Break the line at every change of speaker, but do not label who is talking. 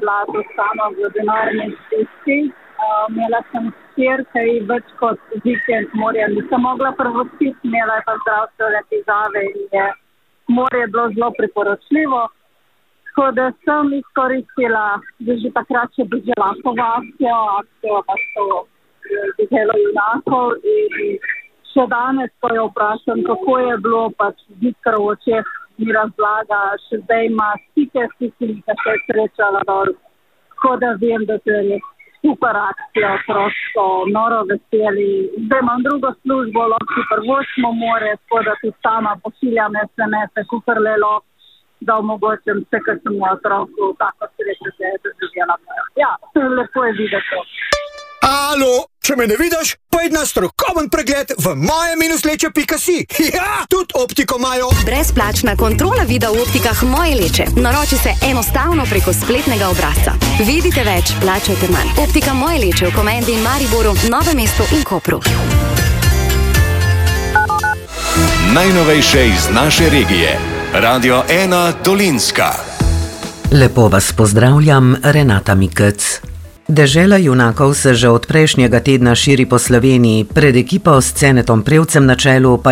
bila to sama v denarni stiski. Imela sem hčerka in več kot vikend morja nisem mogla prvostiti, imela je pa zdravstvene težave in je morje bilo zelo priporočljivo. Tako da sem izkoristila, da že takrat še bežala po akcijo pa to Deželo junakov in še danes, ko jo vprašam, kako je bilo, pač zikr v očeh mi razlaga, še zdaj ima stike s tistimi, ki se je srečala dol. Tako da vem, da to je res super akcija, prosto, noro veseli. Zdaj imam drugo službo, lahko prvočno more, tako da tudi sama pošiljam SMS-e, kukor lelo, da omogočim vse, kar sem v otroku, tako sreče se je doživela. Ja, lepo je videti.
Alo, če me ne vidiš, pojdi na strokoven pregled v moje-leče.si. Ja, tudi optiko imajo.
Brezplačna kontrola vida v optikah Moje Leče. Naroči se enostavno preko spletnega obrazca. Vidite več, plačajte manj. Optika Moje Leče v Komendi in Mariboru, Novem mestu in Kopru.
Najnovejše iz naše regije. Radio 1 Dolinska.
Lepo vas pozdravljam, Renata Mikec. Dežela junakov se že od prejšnjega tedna širi po Sloveniji, pred ekipo s Cenetom Prevcem na čelu pa